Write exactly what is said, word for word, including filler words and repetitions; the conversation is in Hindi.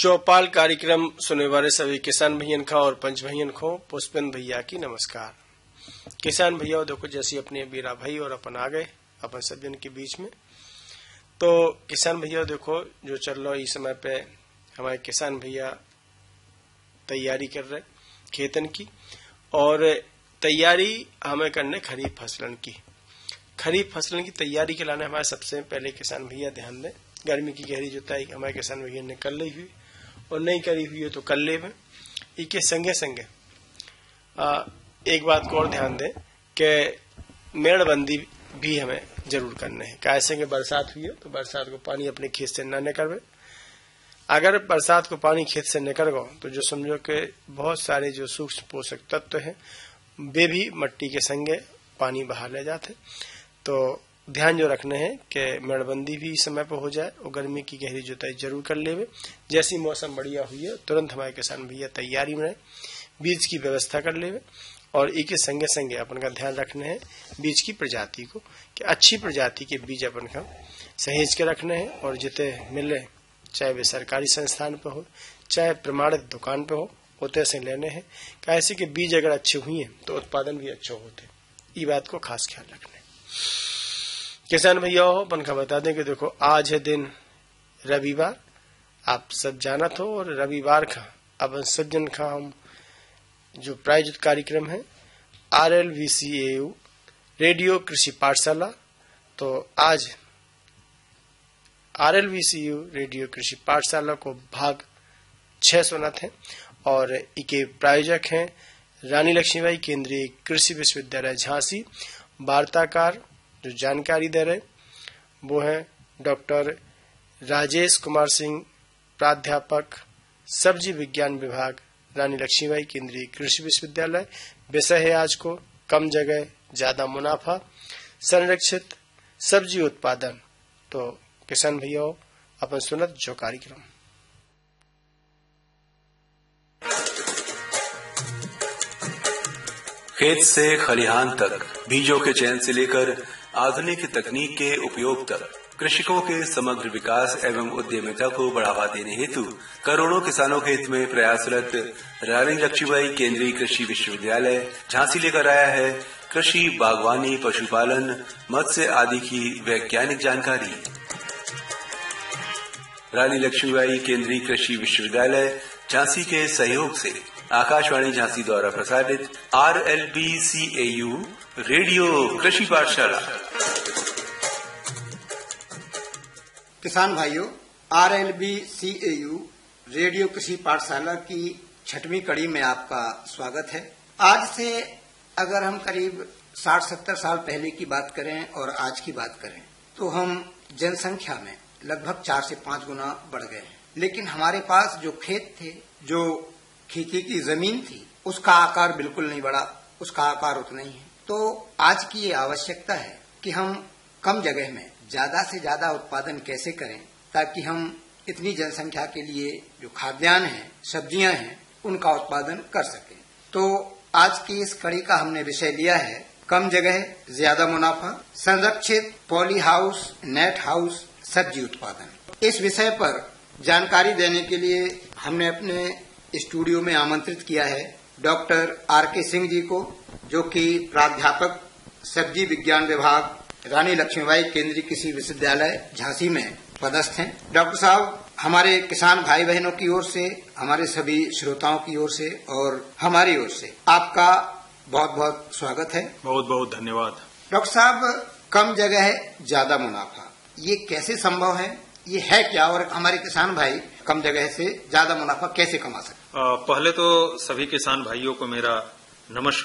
चौपाल कार्यक्रम सुनने वाले सभी किसान भैयन खा और पंच भैयन खो पुष्पन भैया की नमस्कार। किसान भैया देखो जैसे अपने बीरा भाई और अपन आ गए अपन सब जन के बीच में। तो किसान भैया देखो जो चल रहा इस समय पे हमारे किसान भैया तैयारी कर रहे खेतन की, और तैयारी हमें करने खरीफ फसलन की। खरीफ फसलन की तैयारी के लाने हमारे सबसे पहले किसान भैया ध्यान दें, गर्मी की गहरी जुताई हमारे किसान भैया ने कर ली हुई और नहीं करी हुई है तो कर ले में इसके संगे संगे आ, एक बात को और ध्यान दें कि मेड़बंदी भी हमें जरूर करना है। कैसे कि बरसात हुई है तो बरसात को पानी अपने खेत से न निकलवे। अगर बरसात को पानी खेत से निकल गो तो जो समझो कि बहुत सारे जो सूक्ष्म पोषक तत्व हैं वे भी मिट्टी के संगे पानी बहा ले जाते। तो ध्यान जो रखना है कि मेड़बंदी भी समय पर हो जाए और गर्मी की गहरी जुताई जरूर कर लेवे। जैसी मौसम बढ़िया हुई है तुरंत हमारे किसान भैया तैयारी में रहे, बीज की व्यवस्था कर लेवे। और एक संगे संगे अपन का ध्यान रखना है बीज की प्रजाति को कि अच्छी प्रजाति के बीज अपन का सहेज के रखना है, और जितने मिले चाहे वे सरकारी संस्थान पे हो चाहे प्रमाणित दुकान पे हो उतने से लेने हैं। कैसे कि बीज अगर अच्छे हुए हैं तो उत्पादन भी अच्छे होते, ये बात को खास ख्याल रखना है। किसान भैया हो अपन का बता दें कि देखो आज है दिन रविवार, आप सब जानत हो, और रविवार का अपन सब जन का हम जो प्रायोजित कार्यक्रम है R L V C A you radio कृषि पाठशाला। तो आज R L V C you radio कृषि पाठशाला को भाग छह सुनत है, और इके प्रायोजक हैं रानी लक्ष्मीबाई केंद्रीय कृषि विश्वविद्यालय झांसी। वार्ताकार जो जानकारी दे रहे वो है डॉक्टर राजेश कुमार सिंह, प्राध्यापक सब्जी विज्ञान विभाग रानी लक्ष्मीबाई केंद्रीय कृषि विश्वविद्यालय। विषय है आज को कम जगह ज्यादा मुनाफा, संरक्षित सब्जी उत्पादन। तो किसान भैया अपन सुनत जो कार्यक्रम। खेत से खलिहान तक, बीजों के चयन से लेकर आधुनिक तकनीक के उपयोग तक, कृषकों के समग्र विकास एवं उद्यमिता को बढ़ावा देने हेतु करोड़ों किसानों के हित में प्रयासरत रानी लक्ष्मीबाई केंद्रीय कृषि विश्वविद्यालय झांसी लेकर आया है कृषि, बागवानी, पशुपालन, मत्स्य आदि की वैज्ञानिक जानकारी। रानी लक्ष्मीबाई केंद्रीय कृषि विश्वविद्यालय झांसी के सहयोग से आकाशवाणी झांसी द्वारा प्रसारित R L B C A you radio कृषि पाठशाला। किसान भाइयों, R L B C A you radio कृषि पाठशाला की छठवीं कड़ी में आपका स्वागत है। आज से अगर हम करीब साठ सत्तर साल पहले की बात करें और आज की बात करें तो हम जनसंख्या में लगभग चार से पांच गुना बढ़ गए हैं, लेकिन हमारे पास जो खेत थे, जो खेती की जमीन थी, उसका आकार बिल्कुल नहीं बढ़ा, उसका आकार उतना ही है। तो आज की ये आवश्यकता है कि हम कम जगह में ज्यादा से ज्यादा उत्पादन कैसे करें ताकि हम इतनी जनसंख्या के लिए जो खाद्यान्न है, सब्जियां हैं, उनका उत्पादन कर सकें। तो आज की इस कड़ी का हमने विषय लिया है कम जगह ज्यादा मुनाफा, संरक्षित पॉली हाउस नेट हाउस सब्जी उत्पादन। इस विषय पर जानकारी देने के लिए हमने अपने स्टूडियो में आमंत्रित किया है डॉक्टर आर के सिंह जी को, जो कि प्राध्यापक सब्जी विज्ञान विभाग रानी लक्ष्मीबाई केंद्रीय कृषि विश्वविद्यालय झांसी में पदस्थ हैं। डॉक्टर साहब, हमारे किसान भाई बहनों की ओर से, हमारे सभी श्रोताओं की ओर से और हमारी ओर से आपका बहुत बहुत स्वागत है। बहुत बहुत धन्यवाद। डॉक्टर साहब, कम जगह है ज्यादा मुनाफा, ये कैसे संभव है, ये है क्या, और हमारे किसान भाई कम जगह से ज्यादा मुनाफा कैसे कमा सकते? पहले तो सभी किसान भाइयों को मेरा नमस्कार।